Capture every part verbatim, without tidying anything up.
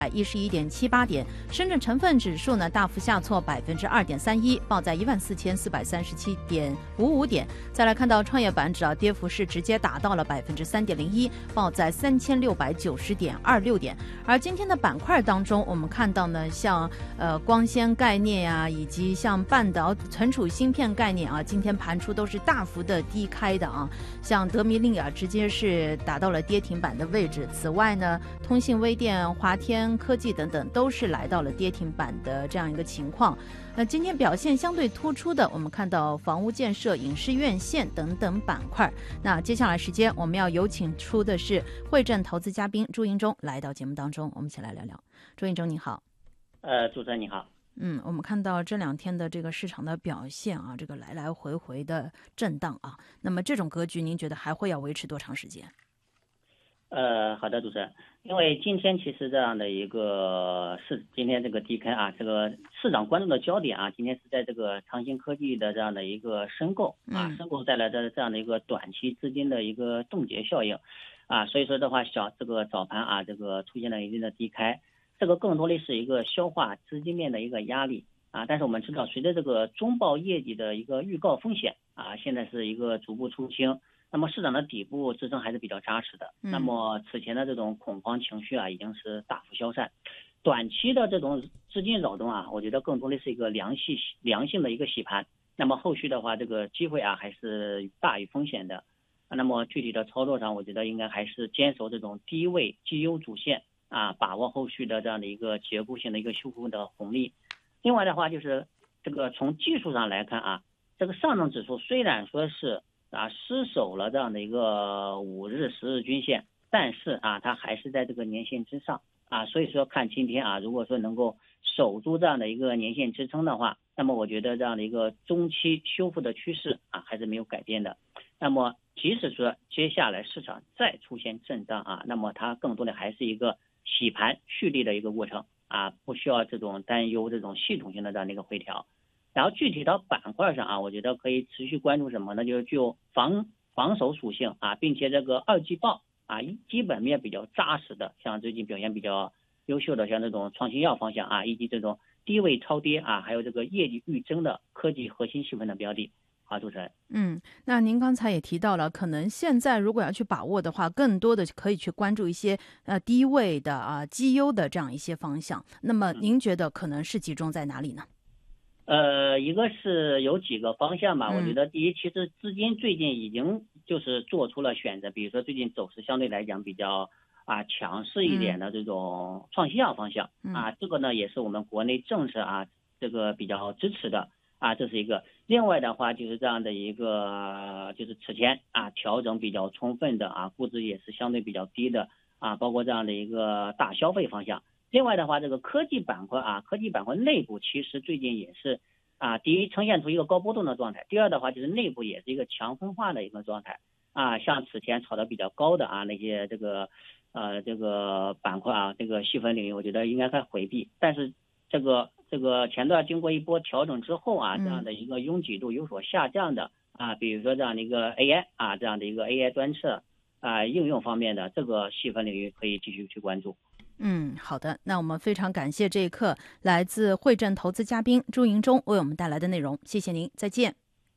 一十一点七八点，深圳成分指数呢大幅下挫百分之二点三一，报在一万四千四百三十七点五五点。再来看到创业板指啊，跌幅是直接达到了百分之三点零一，报在三千六百九十点二六点。而今天的板块当中，我们看到呢，像呃光纤概念呀、啊，以及像半导存储芯片概念啊，今天盘出都是大幅的低开的啊。像德米利啊，直接是达到了跌停板的位置。此外呢，通信微电、华天科技等等都是来到了跌停板的这样一个情况。那今天表现相对突出的，我们看到房屋建设、影视院线等等板块。那接下来时间，我们要有请出的是汇证投资嘉宾朱银忠来到节目当中，我们一起来聊聊。朱银忠你好。 呃，主持人你好。 嗯，我们看到这两天的这个市场的表现啊，这个来来回回的震荡啊，那么这种格局，您觉得还会要维持多长时间？ 呃，好的，主持人，因为今天其实这样的一个市，今天这个低开啊，这个市场关注的焦点啊，今天是在这个长兴科技的这样的一个申购啊，申购带来的这样的一个短期资金的一个冻结效应啊，所以说的话，小这个早盘啊，这个出现了一定的低开，这个更多的是一个消化资金面的一个压力啊，但是我们知道，随着这个中报业绩的一个预告风险啊，现在是一个逐步出清。那么市场的底部支撑还是比较扎实的，那么此前的这种恐慌情绪啊，已经是大幅消散，短期的这种资金扰动啊，我觉得更多的是一个良性良性的一个洗盘，那么后续的话，这个机会啊还是大于风险的，那么具体的操作上，我觉得应该还是坚守这种低位绩优主线啊，把握后续的这样的一个结构性的一个修复的红利。另外的话，就是这个从技术上来看啊，这个上证指数虽然说是啊，失守了这样的一个五日、十日均线，但是啊，它还是在这个年线之上啊，所以说看今天啊，如果说能够守住这样的一个年线支撑的话，那么我觉得这样的一个中期修复的趋势啊，还是没有改变的。那么即使说接下来市场再出现震荡啊，那么它更多的还是一个洗盘蓄力的一个过程啊，不需要这种担忧这种系统性的这样的一个回调。然后具体到板块上啊，我觉得可以持续关注什么呢？就是具有防防守属性啊，并且这个二季报啊基本面比较扎实的，像最近表现比较优秀的，像这种创新药方向啊，以及这种低位超跌啊，还有这个业绩预增的科技核心细分的标的。好，主持人。 嗯，那您刚才也提到了，可能现在如果要去把握的话，更多的可以去关注一些呃低位的啊绩优的这样一些方向。那么您觉得可能是集中在哪里呢？ 呃，一个是有几个方向吧，我觉得第一，其实资金最近已经就是做出了选择，比如说最近走势相对来讲比较啊强势一点的这种创新药方向啊，这个呢也是我们国内政策啊这个比较支持的啊，这是一个。另外的话就是这样的一个就是此前啊调整比较充分的啊，估值也是相对比较低的啊，包括这样的一个大消费方向。另外的话，这个科技板块啊，科技板块内部其实最近也是啊，第一呈现出一个高波动的状态，第二的话就是内部也是一个强分化的一个状态啊，像此前炒得比较高的啊那些这个呃这个板块啊，这个细分领域，我觉得应该该回避。但是这个这个前段经过一波调整之后啊，这样的一个拥挤度有所下降的啊，比如说这样的一个 A I 啊，这样的一个 A I 端测啊应用方面的这个细分领域可以继续去关注。 嗯，好的，那我们非常感谢这一刻来自汇证投资嘉宾朱银忠为我们带来的内容，谢谢您，再见。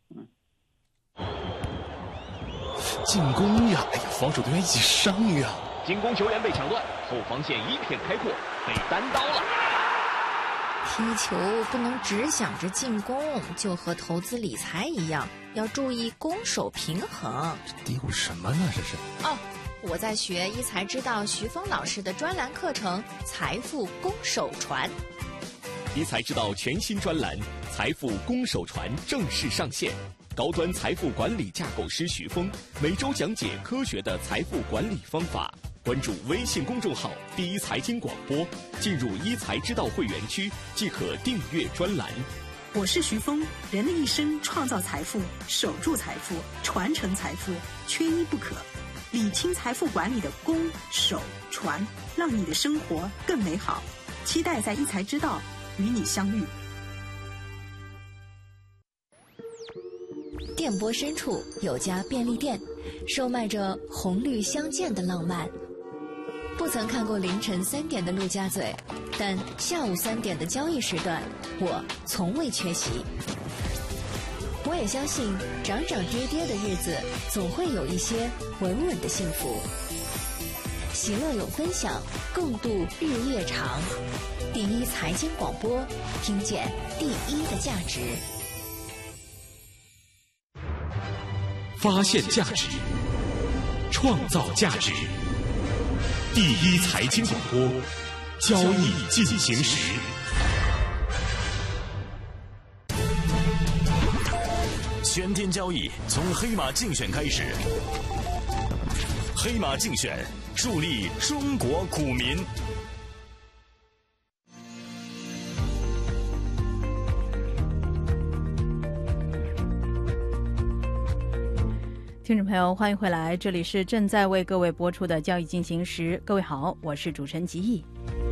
进攻呀！哎呀，防守队员一起上呀！ 进攻球员被抢断，后防线一片开阔，被单刀了。 踢球不能只想着进攻，就和投资理财一样，要注意攻守平衡。 这嘀咕什么呢？这是哦。我在学一才知道徐峰老师的专栏课程《财富攻守传》。 一才知道全新专栏《财富攻守传》正式上线，高端财富管理架构师徐峰每周讲解科学的财富管理方法。关注微信公众号“第一财经广播”，进入一才知道会员区即可订阅专栏。 我是徐峰，人的一生创造财富、守住财富、传承财富，缺一不可。理清财富管理的攻守传，让你的生活更美好。期待在一才知道与你相遇。 电波深处有家便利店，售卖着红绿相间的浪漫。 不曾看过凌晨三点的陆家嘴，但下午三点的交易时段，我从未缺席。我也相信，涨涨跌跌的日子，总会有一些稳稳的幸福。喜乐有分享，共度日夜长。第一财经广播，听见第一的价值。 发现价值，创造价值。第一财经广播，交易进行时。 全天交易从黑马竞选开始，黑马竞选助力中国股民。 听众朋友，欢迎回来，这里是正在为各位播出的交易进行时。各位好，我是主持人吉毅。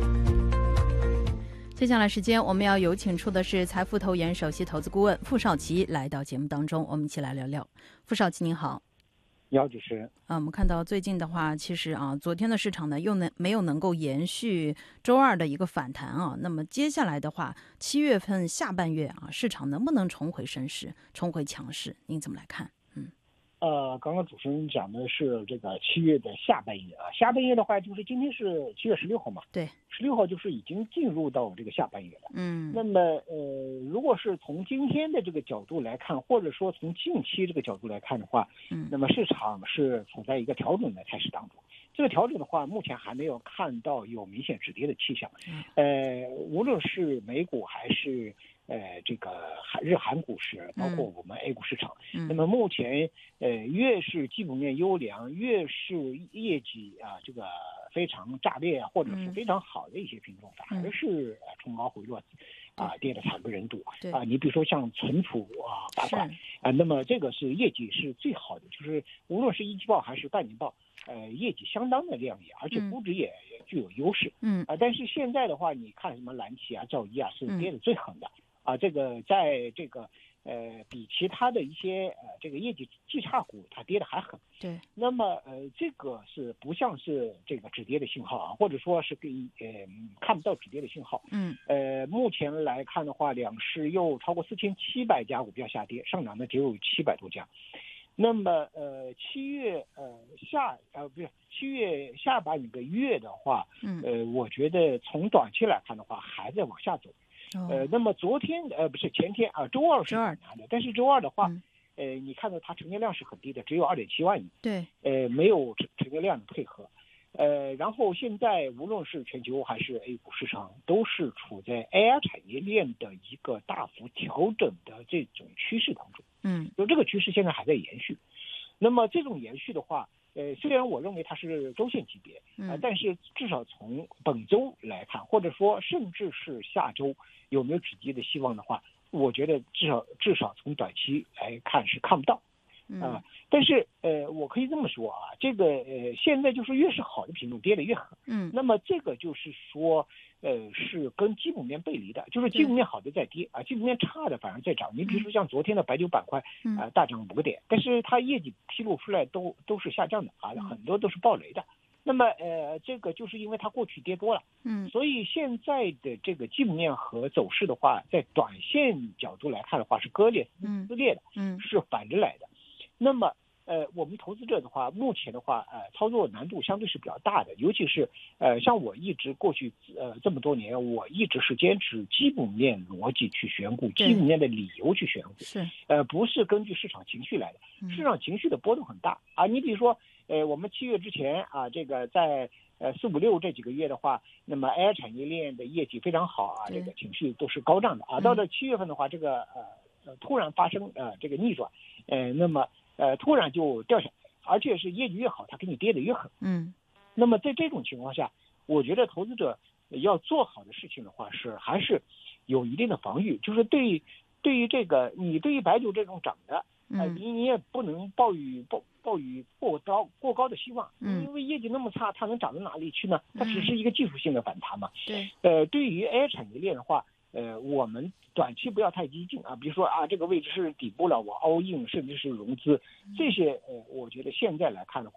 接下来时间，我们要有请出的是财富投研首席投资顾问傅少奇来到节目当中，我们一起来聊聊。傅少奇您好。 你好，主持人。 啊，我们看到最近的话，其实啊，昨天的市场呢又能没有能够延续周二的一个反弹啊。那么接下来的话，七月份下半月啊，市场能不能重回升势，重回强势？您怎么来看？嗯。 呃，刚刚主持人讲的是这个七月的下半月啊，下半月的话就是今天是七月十六号嘛， 对， 十六号就是已经进入到这个下半月了。 嗯， 那么呃，如果是从今天的这个角度来看，或者说从近期这个角度来看的话， 嗯， 那么市场是处在一个调整的态势当中。这个调整的话，目前还没有看到有明显止跌的迹象。呃，无论是美股还是呃，这个韩日韩股市，包括我们 A 股市场， 嗯， 那么目前呃，越是基本面优良，越是业绩啊，这个非常炸裂啊，或者是非常好的一些品种，反而是呃冲高回落，啊，跌得惨不忍睹啊！你比如说像存储啊板块啊，那么这个是业绩是最好的，就是无论是一季报还是半年报，呃，业绩相当的亮眼，而且估值也具有优势。 嗯啊，但是现在的话，你看什么蓝旗啊、兆一啊，是跌得最狠的。啊，这个在这个呃比其他的一些呃这个业绩绩差股，它跌得还狠。 对。 那么呃这个是不像是这个止跌的信号啊，或者说是给呃看不到止跌的信号。 嗯。 呃，目前来看的话，两市又超过四千七百家股票下跌，上涨的只有七百多家。那么呃七月呃下呃不是七月下半个月的话， 嗯呃我觉得从短期来看的话，还在往下走。呃，那么昨天呃不是前天啊，周二是很难的，但是周二的话， 嗯、 呃，你看到它成交量是很低的，只有二点七万亿， 对， 呃，没有成成交量的配合，呃，然后现在无论是全球还是 A 股市场，都是处在 A I 产业链的一个大幅调整的这种趋势当中， 嗯， 就这个趋势现在还在延续，那么这种延续的话。呃，虽然我认为它是周线级别，呃，但是至少从本周来看，或者说甚至是下周有没有止跌的希望的话，我觉得至少至少从短期来看是看不到，啊、呃，但是呃，我可以这么说啊，这个呃，现在就是越是好的品种跌得越狠， 嗯， 那么这个就是说。呃，是跟基本面背离的，就是基本面好的在跌啊，基本面差的反而在涨。你比如说像昨天的白酒板块，啊、呃，大涨五个点，但是它业绩披露出来都都是下降的啊，很多都是暴雷的。那么呃，这个就是因为它过去跌多了， 嗯， 所以现在的这个基本面和走势的话，在短线角度来看的话是割裂撕裂的， 嗯， 是反着来的。那么。呃，我们投资者的话，目前的话，呃，操作难度相对是比较大的，尤其是呃，像我一直过去呃这么多年，我一直是坚持基本面逻辑去选股，基本面的理由去选股， 是， 呃，不是根据市场情绪来的，市场情绪的波动很大啊。你比如说，呃，我们七月之前啊，这个在呃四五六这几个月的话，那么 A I 产业链的业绩非常好啊，这个情绪都是高涨的啊。到了七月份的话，这个呃呃突然发生呃这个逆转，呃，那么。呃，突然就掉下来，而且是业绩越好，它给你跌得越狠。 嗯， 那么在这种情况下，我觉得投资者要做好的事情的话，是还是有一定的防御，就是对于对于这个你对于白酒这种涨的，呃，你你也不能抱有抱抱有过高过高的希望， 嗯， 因为业绩那么差，它能涨到哪里去呢？它只是一个技术性的反弹嘛。 对， 呃，对于 A I 产业链的话。呃，我们短期不要太激进啊，比如说啊，这个位置是底部了，我 all in，甚至是融资，这些呃，我觉得现在来看的话，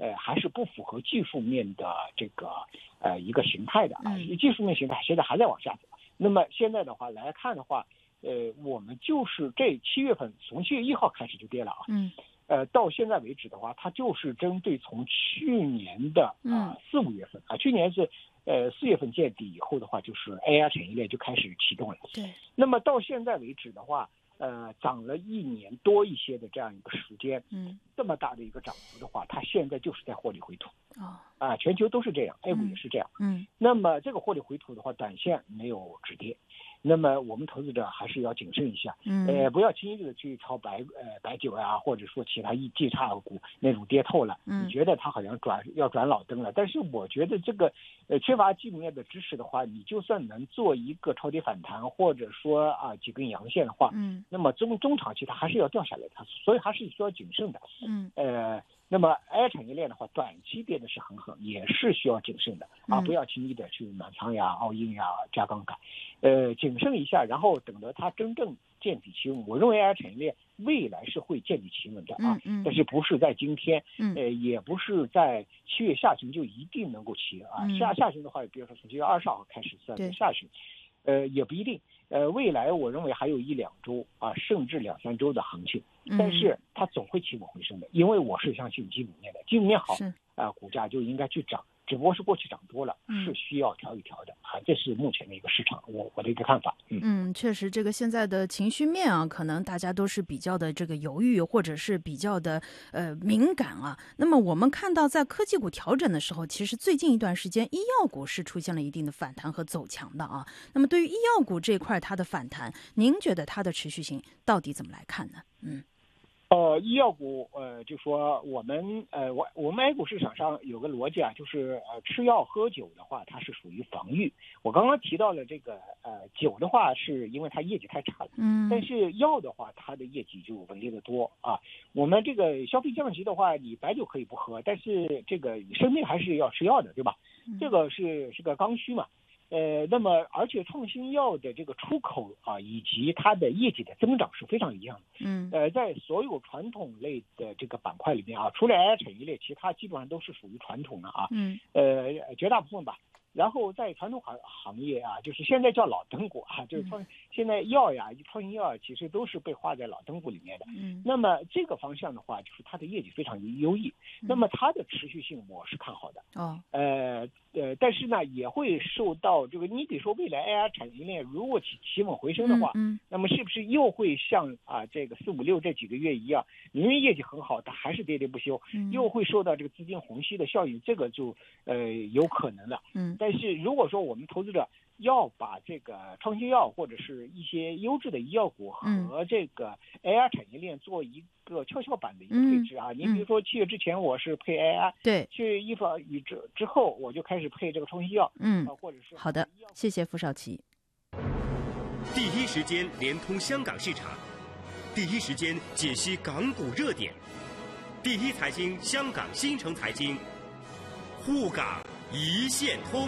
呃还是不符合技术面的这个呃一个形态的啊， 嗯、 技术面形态现在还在往下走。那么现在的话来看的话，呃，我们就是这七月份从七月一号开始就跌了啊， 嗯， 呃，到现在为止的话，它就是针对从去年的啊四五月份啊，去年是呃四月份见底以后的话，就是 A I 产业链就开始启动了。 对。 那么到现在为止的话，呃，涨了一年多一些的这样一个时间， 嗯， 这么大的一个涨幅的话，它现在就是在获利回吐。 哦。 啊，全球都是这样 ，A 股也是这样。 嗯。 那么这个获利回吐的话，短线没有止跌。那么我们投资者还是要谨慎一下， 嗯， 呃，不要轻易的去炒白呃白酒呀、啊，或者说其他一绩差股那种跌透了， 嗯， 你觉得它好像转要转老登了，但是我觉得这个呃缺乏基本面的支持的话，你就算能做一个超跌反弹，或者说啊几根阳线的话， 嗯， 那么中中长期它还是要掉下来的，所以还是需要谨慎的， 嗯， 呃。那么 A I 产业链的话，短期跌的是很狠，也是需要谨慎的啊，不要轻易的去满仓呀、all in呀、加杠杆，呃，谨慎一下，然后等到它真正见底企稳。我认为 A I 产业链未来是会见底企稳的啊， 嗯嗯、 但是不是在今天， 嗯、 呃，也不是在七月下旬就一定能够企啊， 嗯、 下下旬的话，比如说从七月二十号开始算下旬，呃，也不一定。呃，未来我认为还有一两周啊，甚至两三周的行情，但是它总会起稳回升的，因为我是相信基本面的，基本面好啊、呃，股价就应该去涨，只不过是过去涨多了， 嗯、 是需要调一调的啊，这是目前的一个市场，我我的一个看法。嗯嗯，确实，这个现在的情绪面啊，可能大家都是比较的这个犹豫，或者是比较的呃敏感啊。那么我们看到，在科技股调整的时候，其实最近一段时间，医药股是出现了一定的反弹和走强的啊。那么对于医药股这一块，它的反弹，您觉得它的持续性到底怎么来看呢？嗯。 呃，医药股，呃，就说我们，呃，我我们 A 股市场上有个逻辑啊，就是呃，吃药喝酒的话，它是属于防御。我刚刚提到了这个，呃，酒的话是因为它业绩太差了， 嗯， 但是药的话，它的业绩就稳定的多啊。我们这个消费降级的话，你白酒可以不喝，但是这个生病还是要吃药的，对吧？ 嗯、 这个是是个刚需嘛。呃，那么而且创新药的这个出口啊，以及它的业绩的增长是非常一样的。 嗯， 呃，在所有传统类的这个板块里面啊，除了 A I 产业链，其他基本上都是属于传统的啊。 嗯， 呃，绝大部分吧。然后在传统行行业啊，就是现在叫老登股啊，就是创、嗯、现在药呀、创新药其实都是被划在老登股里面的。 嗯， 那么这个方向的话，就是它的业绩非常优异， 嗯、 那么它的持续性我是看好的。 哦， 呃呃，但是呢，也会受到这个，你比如说未来 A I 产业链如果起企稳回升的话， 嗯，嗯那么是不是又会像啊这个四五六这几个月一样，明明业绩很好，但还是喋喋不休， 嗯、 又会受到这个资金虹吸的效应，这个就呃有可能了。 嗯， 但是如果说我们投资者要把这个创新药或者是一些优质的医药股和这个 A I 产业链做一个跷跷板的一个配置啊， 嗯、 你比如说七月之前我是配 A I， 对， 七月一号以之之后我就开始配这个创新药， 嗯， 啊、或者是好的，谢谢付少奇。 第一时间连通香港市场，第一时间解析港股热点，第一财经香港新城财经，沪港一线通。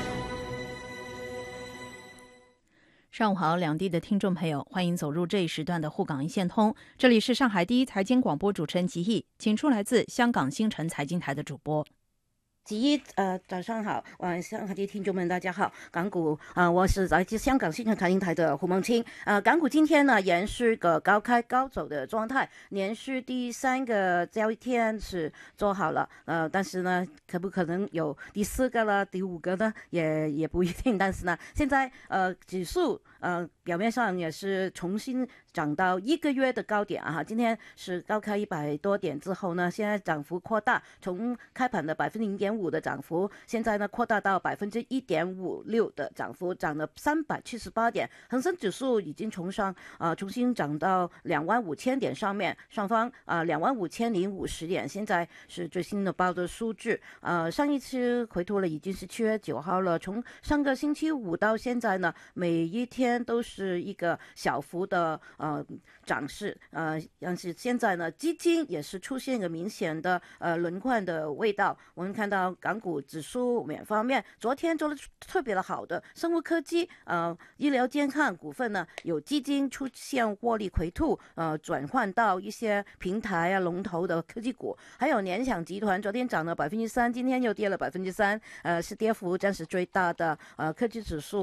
上午好，两地的听众朋友，欢迎走入这一时段的沪港一线通。这里是上海第一财经广播主持人吉毅，请出来自香港新城财经台的主播。 吉一，呃，早上好，晚上好的听众们，大家好。港股啊、呃，我是来自香港新城财经台的胡梦清。呃，港股今天呢延续个高开高走的状态，连续第三个交易天是做好了，呃，但是呢，可不可能有第四个了、第五个呢？也也不一定。但是呢，现在呃指数呃表面上也是重新涨到一个月的高点啊，今天是高开一百多点之后呢，现在涨幅扩大，从开盘的百分之零点五的涨幅，现在呢扩大到百分之一点五六的涨幅，涨了三百七十八点。恒生指数已经从上啊、呃、重新涨到两万五千点上面，上方啊两万五千零五十点，现在是最新的报的数据。呃，上一次回吐了已经是七月九号了，从上个星期五到现在呢，每一天都是一个小幅的呃涨势，呃，但是现在呢，基金也是出现一个明显的呃轮换的味道。我们看到呃，港股指数面方面，昨天做了特别的好的生物科技、呃医疗健康股份呢，有基金出现获利回吐，呃，转换到一些平台啊龙头的科技股，还有联想集团昨天涨了百分之三，今天又跌了百分之三，呃，是跌幅暂时最大的呃科技指数。